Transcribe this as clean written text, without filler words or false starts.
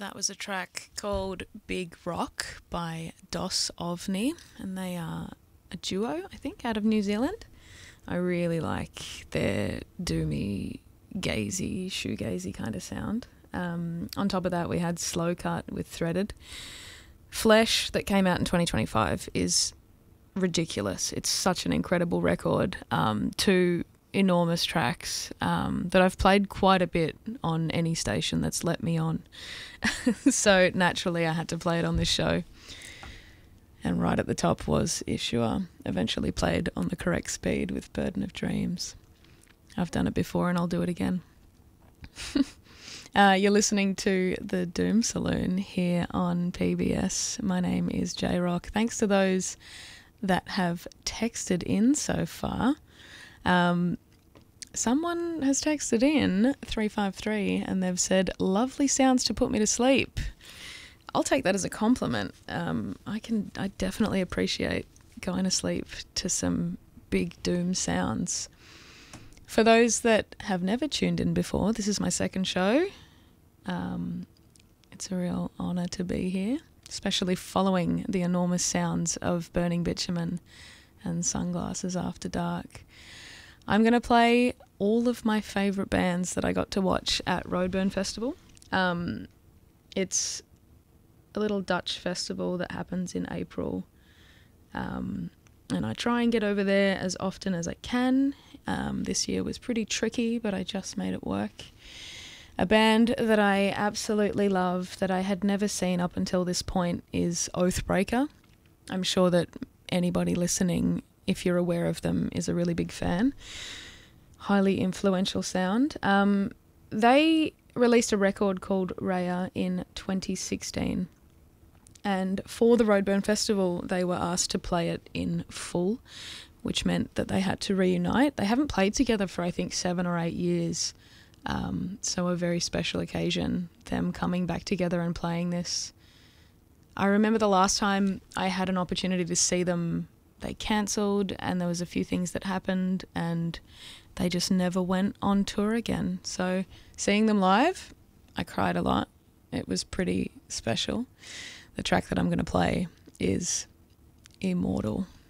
That was a track called Big Rock by Dos OVNI, and they are a duo, I think, out of New Zealand. I really like their doomy, gazy, shoegazy kind of sound. On top of that, we had Slow Cut with Threaded. Flesh, that came out in 2025, is ridiculous. It's such an incredible record. Two enormous tracks that I've played quite a bit on any station that's let me on. So naturally I had to play it on this show. And right at the top was Ishua, eventually played on the correct speed with Burden of Dreams. I've done it before and I'll do it again. You're listening to the Doom Saloon here on PBS. My name is J-Rock. Thanks to those that have texted in so far. Someone has texted in 353 and they've said, lovely sounds to put me to sleep. I'll take that as a compliment. I definitely appreciate going to sleep to some big doom sounds. For those that have never tuned in before, this is my second show. It's a real honour to be here, especially following the enormous sounds of Burning Bitumen and Sunglasses After Dark. I'm going to play all of my favourite bands that I got to watch at Roadburn Festival. It's a little Dutch festival that happens in April. And I try and get over there as often as I can. This year was pretty tricky, but I just made it work. A band that I absolutely love that I had never seen up until this point is Oathbreaker. I'm sure that anybody listening, if you're aware of them, is a really big fan. Highly influential sound. They released a record called Raya in 2016. And for the Roadburn Festival, they were asked to play it in full, which meant that they had to reunite. They haven't played together for, I think, 7 or 8 years. So a very special occasion, them coming back together and playing this. I remember the last time I had an opportunity to see them, they cancelled and there was a few things that happened and they just never went on tour again. So seeing them live, I cried a lot. It was pretty special. The track that I'm going to play is Immortal.